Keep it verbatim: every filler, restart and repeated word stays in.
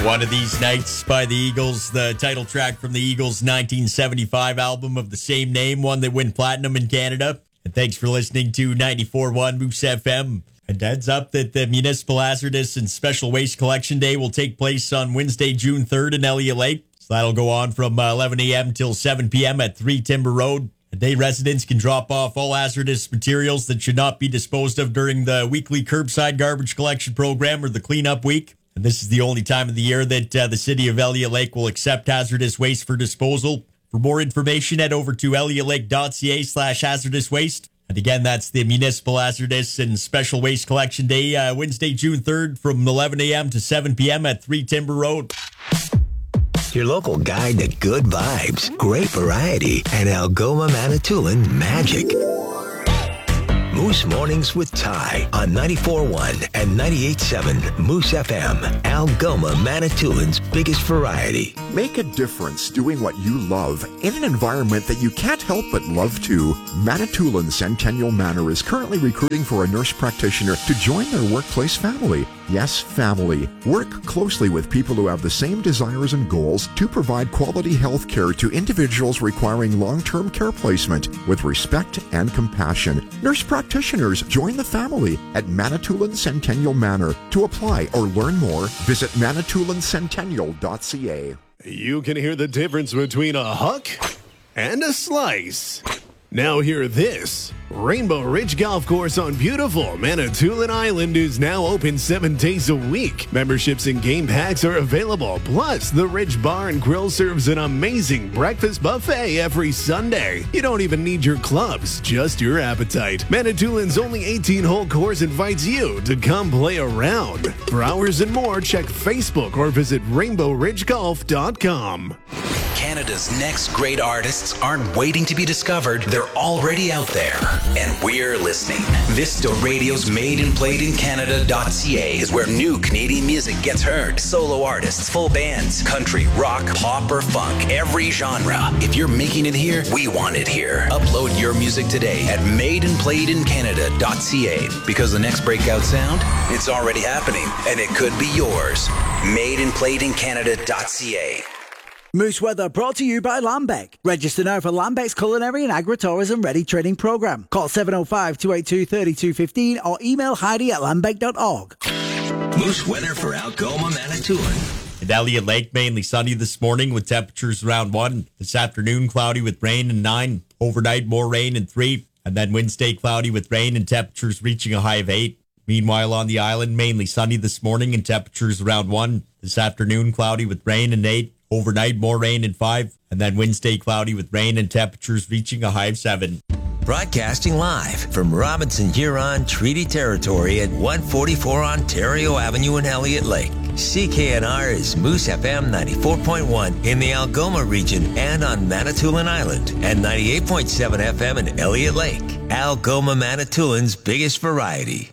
One of These Nights by the Eagles, the title track from the Eagles' nineteen seventy-five album of the same name, one that went platinum in Canada. And thanks for listening to ninety-four point one Moose F M. And heads up that the Municipal Hazardous and Special Waste Collection Day will take place on Wednesday, June third in Elliott Lake. So that'll go on from uh, eleven a.m. till seven p.m. at three Timber Road. A day residents can drop off all hazardous materials that should not be disposed of during the weekly curbside garbage collection program or the cleanup week. And this is the only time of the year that uh, the city of Elliott Lake will accept hazardous waste for disposal. For more information, head over to elliotlake.ca slash hazardous waste. And again, that's the Municipal Hazardous and Special Waste Collection Day, uh, Wednesday, June third from eleven a.m. to seven p.m. at three Timber Road. Your local guide to good vibes, great variety, and Algoma Manitoulin magic. Moose Mornings with Ty on ninety-four point one and ninety-eight point seven Moose F M, Algoma Manitoulin's biggest variety. Make a difference doing what you love in an environment that you can't help but love too. Manitoulin Centennial Manor is currently recruiting for a nurse practitioner to join their workplace family. Yes, family. Work closely with people who have the same desires and goals to provide quality health care to individuals requiring long-term care placement with respect and compassion. Nurse practitioners join the family at Manitoulin Centennial Manor. To apply or learn more, visit manitoulin centennial dot c a. You can hear the difference between a huck and a slice. Now hear this. Rainbow Ridge Golf Course on beautiful Manitoulin Island is now open seven days a week. Memberships and game packs are available. Plus, the Ridge Bar and Grill serves an amazing breakfast buffet every Sunday. You don't even need your clubs, just your appetite. Manitoulin's only eighteen-hole course invites you to come play around. For hours and more, check Facebook or visit rainbow ridge golf dot com. Canada's next great artists aren't waiting to be discovered. They're already out there, and we're listening. Vista Radio's Made and Played in Canada dot c a is where new Canadian music gets heard. Solo artists, full bands, country, rock, pop, or funk, every genre. If you're making it here, we want it here. Upload your music today at Made and Played in Canada dot c a, because the next breakout sound, it's already happening, and it could be yours. Made and Played in Canada dot c a. Moose Weather brought to you by Lambeck. Register now for Lambeck's Culinary and Agritourism Ready Training Programme. Call seven oh five, two eight two, three two one five or email Heidi at lambeck dot org. Moose weather for Algoma Manitoulin. In Elliott Lake, mainly sunny this morning with temperatures around one. This afternoon, cloudy with rain and nine. Overnight, more rain and three. And then Wednesday, cloudy with rain and temperatures reaching a high of eight. Meanwhile, on the island, mainly sunny this morning and temperatures around one. This afternoon, cloudy with rain and eight. Overnight, more rain and five. And then Wednesday, cloudy with rain and temperatures reaching a high of seven. Broadcasting live from Robinson Huron Treaty Territory at one forty-four Ontario Avenue in Elliott Lake. C K N R is Moose F M ninety-four point one in the Algoma region and on Manitoulin Island, and ninety-eight point seven F M in Elliott Lake. Algoma Manitoulin's biggest variety.